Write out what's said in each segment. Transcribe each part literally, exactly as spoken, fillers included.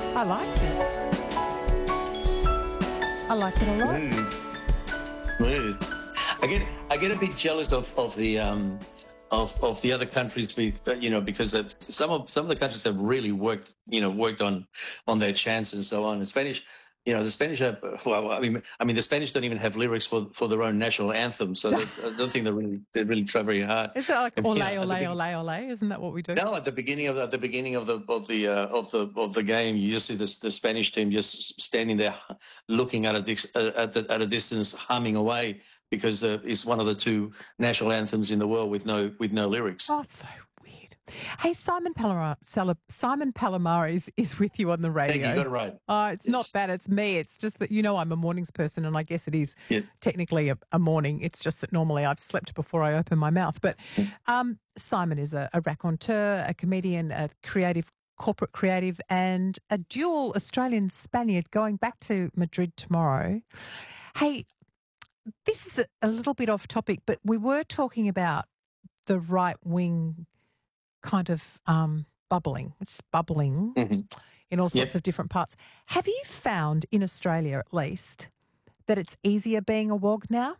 I liked it. I liked it a lot. Smooth. Smooth. I get I get a bit jealous of of the um of of the other countries, be- you know, because of some of some of the countries have really worked, you know, worked on on their chants and so on. The Spanish, you know, the Spanish have, well, I mean, I mean, the Spanish don't even have lyrics for for their own national anthem, so that, I don't think they really they really try very hard. Is it like And, ole, you know, ole, at the ole, begin- ole? Isn't that what we do? No, at the beginning of the, at the beginning of the of the uh, of the of the game, you just see this the Spanish team just standing there, looking at a dis- uh, at, the, at a distance, humming away because uh, it's one of the two national anthems in the world with no with no lyrics. Oh, it's so weird. Hey, Simon Palomar, Simon Palomares is with you on the radio. Thank you, you got it right. Oh, it's Yes. not that, it's me. It's just that, you know, I'm a mornings person, and I guess it is Yeah. technically a, a morning. It's just that normally I've slept before I open my mouth. But um, Simon is a, a raconteur, a comedian, a creative, corporate creative, and a dual Australian Spaniard going back to Madrid tomorrow. Hey, this is a, a little bit off topic, but we were talking about the right wing kind of um, bubbling. It's bubbling Mhm. in all sorts Yep. of different parts. Have you found in Australia, at least, that it's easier being a wog now?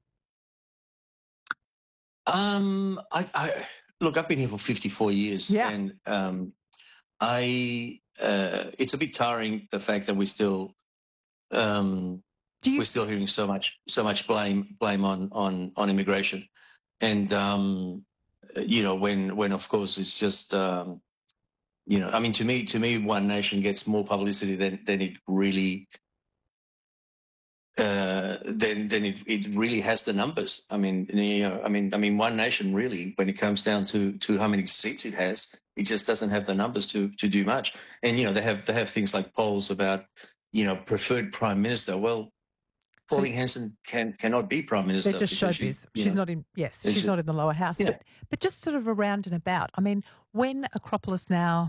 Um, I, I look, I've been here for fifty-four years, Yeah. and um, I uh, it's a bit tiring the fact that we still um, Do you we're still hearing so much so much blame blame on on on immigration, and um, you know when when of course it's just um, you know I mean to me to me One Nation gets more publicity than than it really uh, then then it, it really has the numbers. I mean, you know, I mean, I mean, One Nation really, when it comes down to to how many seats it has, it just doesn't have the numbers to to do much. And you know, they have they have things like polls about you know preferred prime minister. Well, So- Pauline Hanson can cannot be prime minister. They're just because she, showbiz. you She's know, not in. Yes, Is she's she- not in the lower house. Yeah. But but just sort of around and about. I mean, when Acropolis Now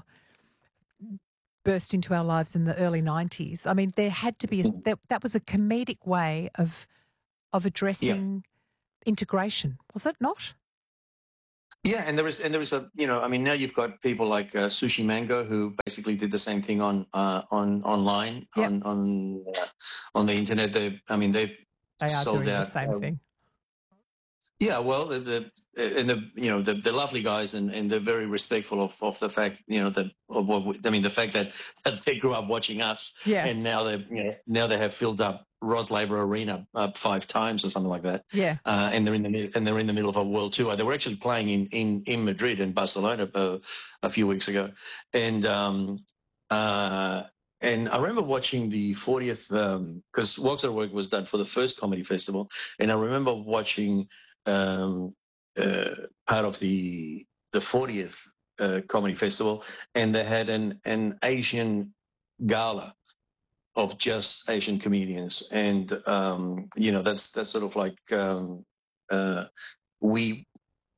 burst into our lives in the early nineties, I mean, there had to be a, Mm. that, that was a comedic way of of addressing integration, was it not? Yeah, and there is, and there is a, you know, I mean, now you've got people like uh, Sushi Mango who basically did the same thing on, uh, on online, Yep. on on uh, on the internet. They, I mean, they They are sold doing the out. same um, thing. Yeah, well, the, the and the you know the, the lovely guys, and, and they're very respectful of, of the fact you know that of what we, I mean the fact that, that they grew up watching us, Yeah. and now they you know now they have filled up Rod Laver Arena uh, five times or something like that. Yeah. Uh, and they're in the mi- and they're in the middle of a world tour. They were actually playing in in, in Madrid and Barcelona uh, a few weeks ago, and um, uh, and I remember watching the fortieth because Walks at Work was done for the first comedy festival, and I remember watching um, uh, part of the the fortieth uh, comedy festival, and they had an an Asian gala of just Asian comedians, and um, you know that's that's sort of like um, uh, we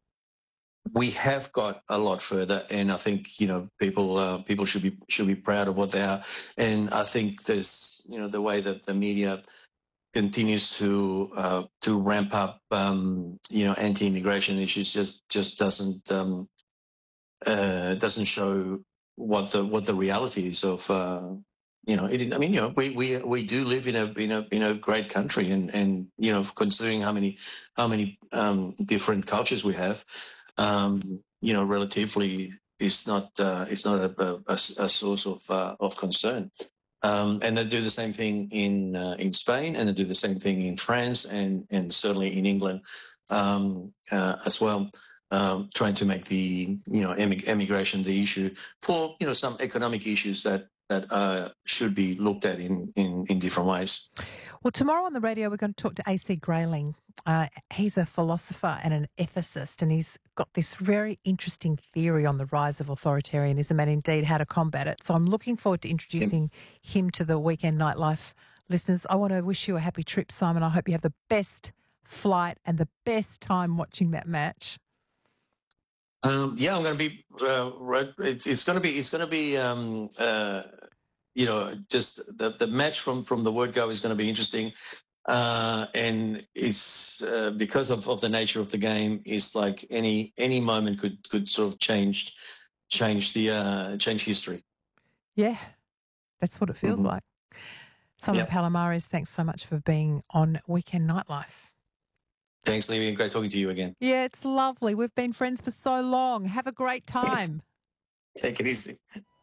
we have got a lot further, and I think you know people uh, people should be should be proud of what they are, and I think there's you know the way that the media continues to uh, to ramp up um, you know anti-immigration issues just just doesn't um, uh, doesn't show what the what the reality is of uh, you know it, I mean you know we, we we do live in a in a in a great country, and and you know considering how many how many um, different cultures we have, um, you know relatively it's not uh, it's not a, a, a source of uh, of concern. Um, and they do the same thing in uh, in Spain, and they do the same thing in France, and and certainly in England um, uh, as well. Um, trying to make the you know emig- emigration the issue for you know some economic issues that that uh, should be looked at in, in in different ways. Well, tomorrow on the radio, we're going to talk to A C Grayling. Uh, he's a philosopher and an ethicist, and he's got this very interesting theory on the rise of authoritarianism and indeed how to combat it. So I'm looking forward to introducing him to the Weekend Nightlife listeners. I want to wish you a happy trip, Simon. I hope you have the best flight and the best time watching that match. Um, yeah, I'm going to be. Uh, right, it's it's going to be. It's going to be. Um, uh, you know, just the the match from from the word go is going to be interesting, uh, and it's uh, because of, of the nature of the game. It's like any any moment could could sort of change change the uh, change history. Yeah. That's what it feels Mhm. like. Simon Yep. Palomares, thanks so much for being on Weekend Nightlife. Thanks, Libby. Great talking to you again. Yeah, it's lovely. We've been friends for so long. Have a great time. Take it easy.